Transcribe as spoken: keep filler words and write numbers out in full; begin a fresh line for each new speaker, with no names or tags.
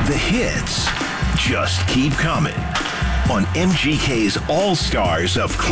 The hits just keep coming on M G K's All Stars of